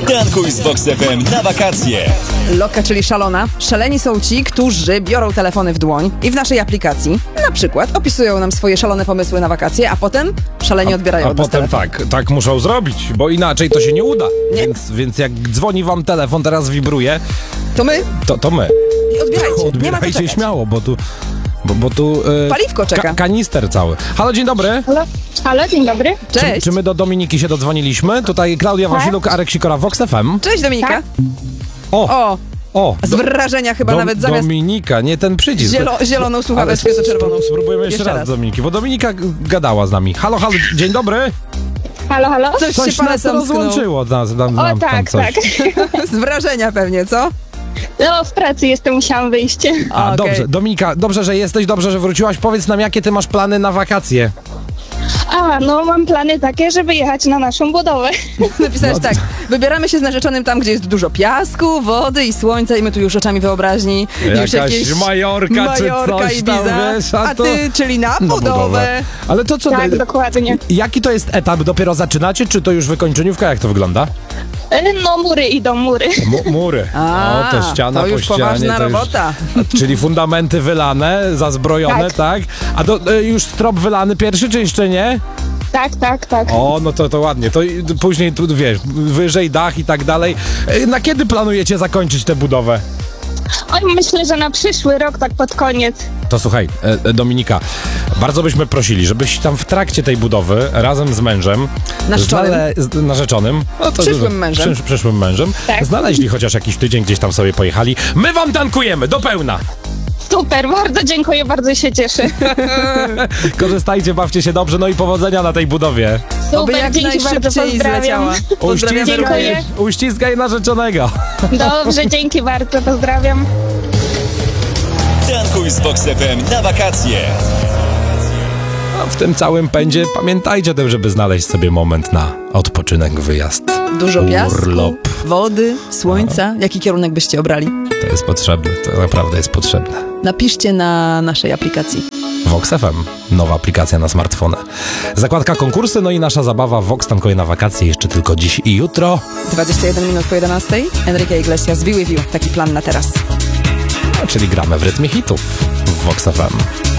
Tankuj z Vox FM na wakacje. Loka, czyli szalona. Szaleni są ci, którzy biorą telefony w dłoń i w naszej aplikacji na przykład opisują nam swoje szalone pomysły na wakacje, a potem szalenie odbierają A od nas potem telefon. tak muszą zrobić, bo inaczej to się nie uda. Nie. Więc jak dzwoni wam telefon, teraz wibruje, To my to my. i odbierajcie. Nie ma co Odbierajcie czekać. śmiało, bo tu Paliwko czeka. kanister cały. Halo, dzień dobry. Halo, dzień dobry. Cześć. Czy my do Dominiki się dodzwoniliśmy? Tutaj Klaudia Wasiluk, Arek Sikora, Vox FM. Cześć Dominika. Tak. O, Z wrażenia chyba nawet zamiast Dominika, nie ten przycisk. zieloną słuchaweczkę, to czerwoną. Spróbujemy jeszcze raz Dominiki, bo Dominika gadała z nami. Halo, dzień dobry. Halo. Coś Coś się nas palcem rozłączyło. Nam O, tam tak, coś. tak. Z wrażenia pewnie, co? No, w pracy jestem, musiałam wyjść. A, Okej. dobrze. Dominika, dobrze, że jesteś, dobrze, że wróciłaś. Powiedz nam, jakie ty masz plany na wakacje? No mam plany takie, żeby jechać na naszą budowę. Napisałeś tak, wybieramy się z narzeczonym tam, gdzie jest dużo piasku, wody i słońca i my tu już oczami wyobraźni. Już Jakaś jakieś Majorka czy coś tam, Ibiza, wiesz, a to... ty, czyli na Na budowę. Ale to co? Tak, dokładnie. Jaki to jest etap? Dopiero zaczynacie, czy to już wykończeniówka? Jak to wygląda? No, mury idą, mury. Mury. A, O, to ściana to po już ścianie. poważna to już- robota. Czyli fundamenty wylane, zazbrojone, tak? A to już strop wylany pierwszy, czy jeszcze nie? Tak. O, no to ładnie. To później, tu wiesz, wyżej dach i tak dalej. Na kiedy planujecie zakończyć tę budowę? Oj, myślę, że na przyszły rok, tak pod koniec. To słuchaj, Dominika, bardzo byśmy prosili, żebyś tam w trakcie tej budowy razem z mężem, narzeczonym, no to Przyszłym mężem. Przyszłym mężem, Tak. znaleźli chociaż jakiś tydzień, gdzieś tam sobie pojechali. My wam tankujemy do pełna! Super, bardzo dziękuję, bardzo się cieszę. Korzystajcie, bawcie się dobrze, no i powodzenia na tej budowie. Oby Super, jak dzięki bardzo, najszybciej pozdrawiam. zleciała. Pozdrawiamy Dziękuję. również. Uściskaj narzeczonego. Dobrze, dzięki bardzo, pozdrawiam. Tankuj z Vox FM na wakacje. A w tym całym pędzie pamiętajcie też, żeby znaleźć sobie moment na odpoczynek, wyjazd. Dużo piasku, Urlop. wody, słońca. Jaki kierunek byście obrali? To jest potrzebne, to naprawdę jest potrzebne. Napiszcie na naszej aplikacji. Vox FM, nowa aplikacja na smartfona. Zakładka konkursy, no i nasza zabawa Vox tankuje na wakacje jeszcze tylko dziś i jutro. 21 minut po 11. Enrique Iglesias, Be With You. Taki plan na teraz. Czyli gramy w rytmie hitów w Vox FM.